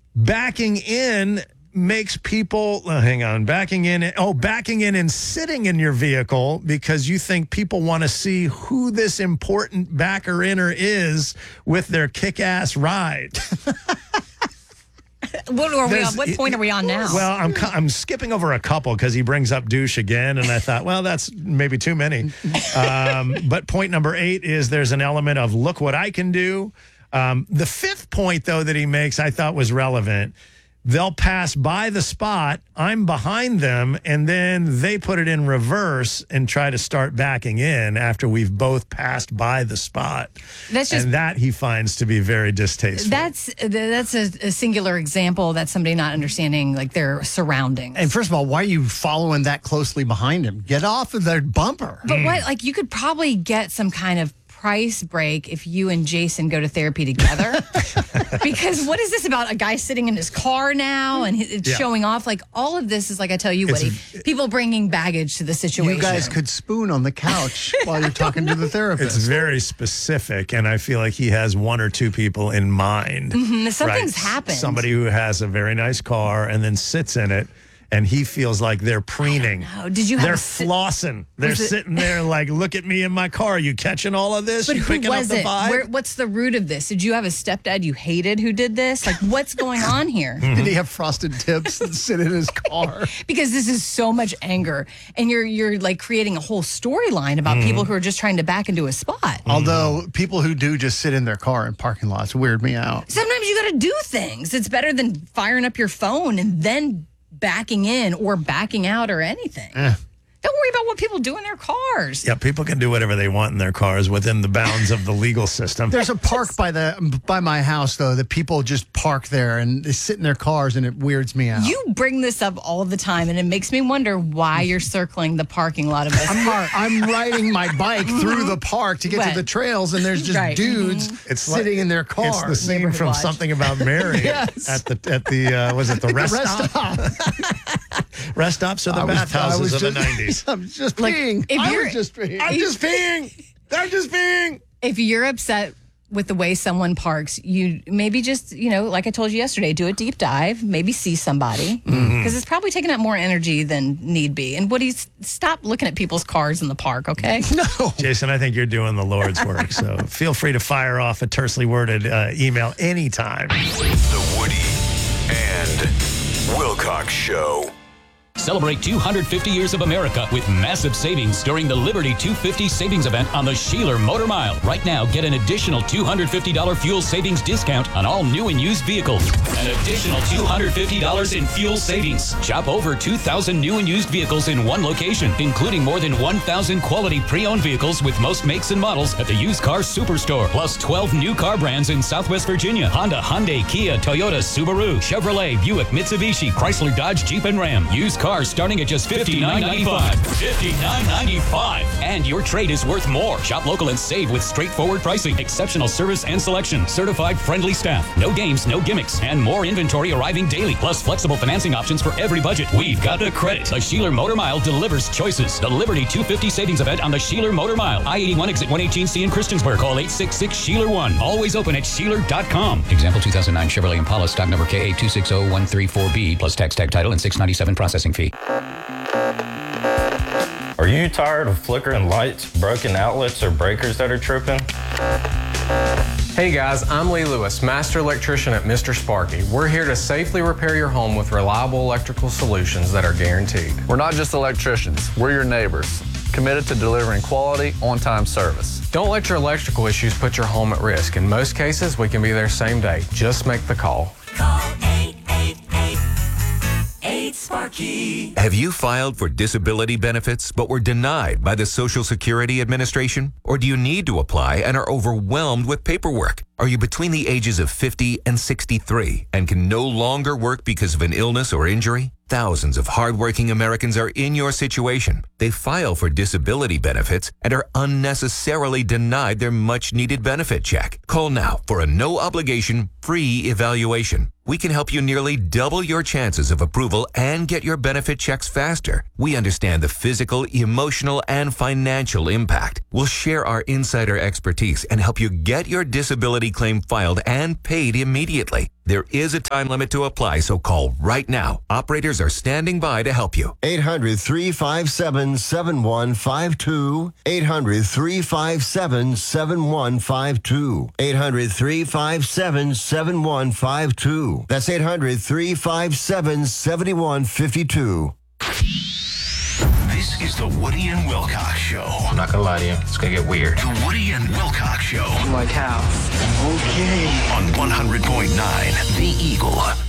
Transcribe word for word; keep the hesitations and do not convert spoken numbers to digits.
backing in makes people, oh, hang on, backing in, oh, backing in and sitting in your vehicle because you think people want to see who this important backer inner is with their kick-ass ride. What are we on? What point are we on now? Well, I'm I'm skipping over a couple because he brings up douche again, and I thought, well, that's maybe too many. Um, but point number eight is there's an element of look what I can do. Um, the fifth point, though, that he makes I thought was relevant. They'll pass by the spot, I'm behind them, and then they put it in reverse and try to start backing in after we've both passed by the spot. That's just, and that he finds to be very distasteful. That's that's a, a singular example. That's somebody not understanding like their surroundings. And first of all, why are you following that closely behind him? Get off of their bumper. But mm. what, like you could probably get some kind of price break if you and Jason go to therapy together. Because what is this about a guy sitting in his car now and it's yeah. showing off? Like all of this is like I tell you, Woody, it's, people bringing baggage to the situation. You guys could spoon on the couch while you're talking to the therapist. It's very specific, and I feel like he has one or two people in mind. Mm-hmm. Something's right? happened. Somebody who has a very nice car and then sits in it. And he feels like they're preening. Did you have They're a si- flossing. They're sitting there like, look at me in my car. Are you catching all of this? But you who picking was up the it? vibe? Where, what's the root of this? Did you have a stepdad you hated who did this? Like, what's going on here? Mm-hmm. Did he have frosted tips that sit in his car? Because this is so much anger, and you're you're like creating a whole storyline about mm-hmm. people who are just trying to back into a spot. Mm-hmm. Although people who do just sit in their car in parking lots weird me out. Sometimes you got to do things. It's better than firing up your phone and then backing in or backing out or anything. Eh. Don't worry about what people do in their cars. Yeah, people can do whatever they want in their cars within the bounds of the legal system. There's a park by the by my house, though, that people just park there and they sit in their cars, and it weirds me out. You bring this up all the time, and it makes me wonder why you're circling the parking lot of this I'm, park. I'm riding my bike through the park to get what? to the trails, and there's just right. dudes mm-hmm. it's sitting like, in their car. It's the scene from watch. Something About Mary yes. at the at the uh, was it the rest, the rest stop? stop. Rest stops are the bathhouses of just, the nineties. I'm just like, peeing. If I you're, was just peeing. I'm just peeing. I'm just peeing. If you're upset with the way someone parks, you maybe just, you know, like I told you yesterday, do a deep dive, maybe see somebody, because mm-hmm. it's probably taking up more energy than need be. And Woody, stop looking at people's cars in the park, okay? No. Jason, I think you're doing the Lord's work, so feel free to fire off a tersely worded uh, email anytime. The Woody and Wilcox Show. Celebrate two hundred fifty years of America with massive savings during the Liberty two fifty savings event on the Sheeler Motor Mile. Right now, get an additional two hundred fifty dollars fuel savings discount on all new and used vehicles. An additional two hundred fifty dollars in fuel savings. Shop over two thousand new and used vehicles in one location, including more than one thousand quality pre-owned vehicles with most makes and models at the Used Car Superstore. Plus twelve new car brands in Southwest Virginia. Honda, Hyundai, Kia, Toyota, Subaru, Chevrolet, Buick, Mitsubishi, Chrysler, Dodge, Jeep, and Ram. Used cars starting at just fifty-nine ninety-five. fifty-nine ninety-five. And your trade is worth more. Shop local and save with straightforward pricing, exceptional service and selection, certified friendly staff, no games, no gimmicks, and more inventory arriving daily. Plus flexible financing options for every budget. We've got the credit. The Sheeler Motor Mile delivers choices. The Liberty two fifty savings event on the Sheeler Motor Mile. I eighty-one exit one eighteen C in Christiansburg. Call eight six six Sheeler one. Always open at Sheeler dot com. Example two thousand nine Chevrolet Impala stock number K A two six zero one three four B plus tax tag title and six ninety-seven processing fee. Are you tired of flickering lights, broken outlets, or breakers that are tripping? Hey guys, I'm Lee Lewis, Master Electrician at Mister Sparky. We're here to safely repair your home with reliable electrical solutions that are guaranteed. We're not just electricians, we're your neighbors, committed to delivering quality, on-time service. Don't let your electrical issues put your home at risk. In most cases, we can be there same day. Just make the call. Call eight eight eight, eight Sparky. Have you filed for disability benefits but were denied by the Social Security Administration? Or do you need to apply and are overwhelmed with paperwork? Are you between the ages of fifty and sixty-three and can no longer work because of an illness or injury? Thousands of hardworking Americans are in your situation. They file for disability benefits and are unnecessarily denied their much-needed benefit check. Call now for a no-obligation, free evaluation. We can help you nearly double your chances of approval and get your benefit checks faster. We understand the physical, emotional, and financial impact. We'll share our insider expertise and help you get your disability claim filed and paid immediately. There is a time limit to apply, so call right now. Operators are standing by to help you. eight hundred, three five seven, seven one five two. eight hundred, three five seven, seven one five two. eight hundred, three five seven, seven one five two. That's eight hundred, three five seven, seven one five two. This is the Woody and Wilcox Show. I'm not gonna lie to you, it's gonna get weird. The Woody and Wilcox Show. Like how? Okay. On one hundred point nine, The Eagle.